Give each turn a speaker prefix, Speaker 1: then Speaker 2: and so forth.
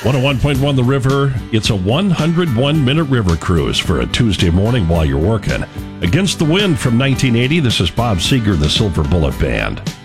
Speaker 1: 101.1 The River. It's a 101-minute river cruise for a Tuesday morning while you're working. Against the Wind from 1980, this is Bob Seger, the Silver Bullet Band.